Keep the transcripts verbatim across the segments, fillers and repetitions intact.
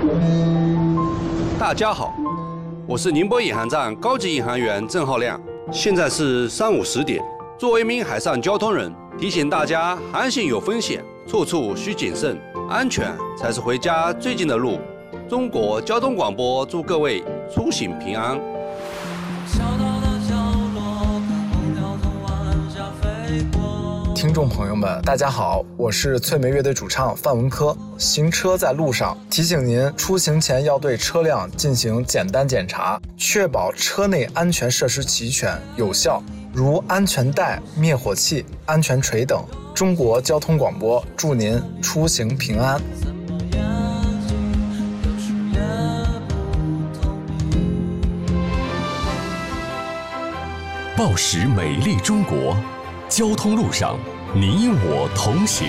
大家好，我是宁波引航站高级引航员郑浩亮。现在是上午十点。作为一名海上交通人，提醒大家，航行有风险，处处需谨慎，安全才是回家最近的路。中国交通广播祝各位出行平安。 听众朋友们，大家好，我是翠梅乐队主唱范文科。行车在路上，提醒您出行前要对车辆进行简单检查，确保车内安全设施齐全有效，如安全带、灭火器、安全锤等。中国交通广播祝您出行平安。 报时美丽中国，交通路上你我同行。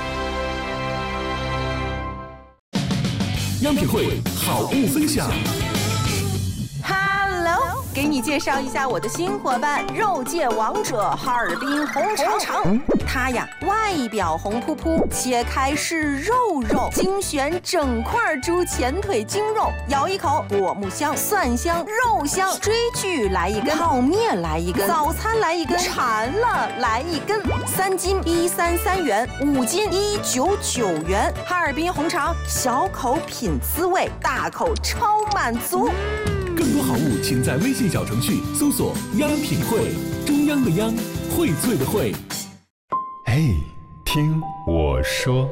央品汇好物分享。 Hello， 给你介绍一下我的新伙伴——肉界王者哈尔滨红肠肠。它呀，外表红扑扑，切开是肉肉，精选整块猪前腿精肉，咬一口，果木香、蒜香、肉香，追剧来一根，泡面来一根，早餐来一根，馋了来一根。三斤一三三元，五斤一九九元。哈尔滨红肠，小口品滋味，大口超满足。 更多好物，请在微信小程序搜索“央品汇”，中央的央，荟萃的荟。哎，听我说。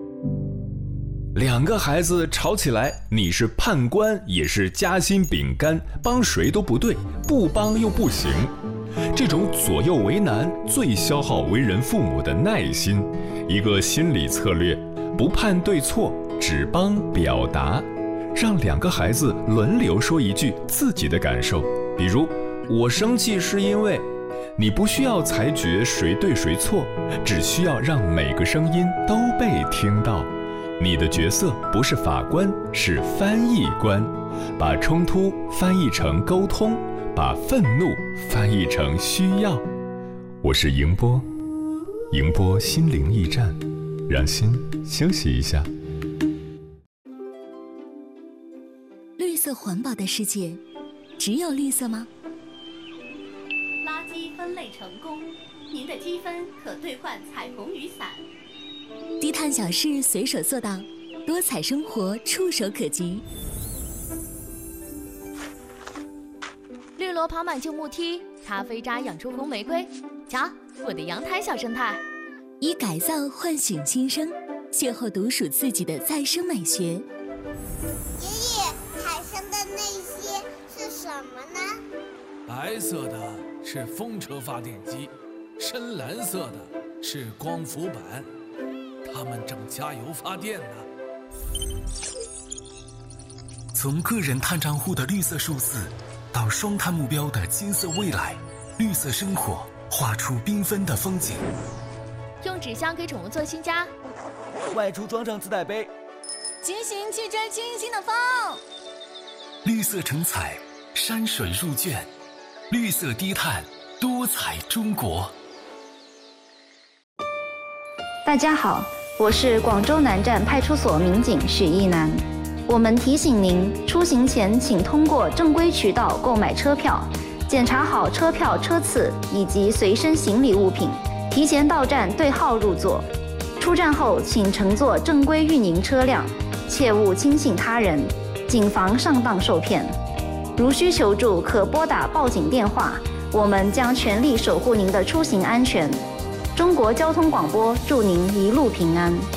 两个孩子吵起来，你是判官也是夹心饼干，帮谁都不对，不帮又不行。这种左右为难，最消耗为人父母的耐心。一个心理策略，不判对错，只帮表达。让两个孩子轮流说一句自己的感受，比如我生气是因为，你不需要裁决谁对谁错，只需要让每个声音都被听到。你的角色不是法官，是翻译官，把冲突翻译成沟通，把愤怒翻译成需要。我是迎波，迎波心灵驿站，让心休息一下。 绿色环保的世界，只有绿色吗？ 垃圾分类成功，您的积分可兑换彩虹雨伞。 低碳小事随手做到，多彩生活触手可及。 绿萝跑满旧木梯，咖啡渣养出红玫瑰。瞧，我的阳台小生态。 以改造唤醒新生，邂逅独属自己的再生美学。 爷爷，海上的那些是什么呢？ 白色的是风车发电机，深蓝色的是光伏板，它们正加油发电呢。 从个人碳账户的绿色数字，到双碳目标的金色未来，绿色生活画出缤纷的风景。 用纸箱给宠物做新家， 外出装上自带杯， 骑行去追清新的风。 绿色成彩，山水入卷，绿色低碳，多彩中国。 大家好，我是广州南站派出所民警许一楠。我们提醒您，出行前请通过正规渠道购买车票，检查好车票车次以及随身行李物品，提前到站对号入座。出站后请乘坐正规运营车辆，切勿轻信他人，谨防上当受骗。如需求助，可拨打报警电话，我们将全力守护您的出行安全。中国交通广播祝您一路平安。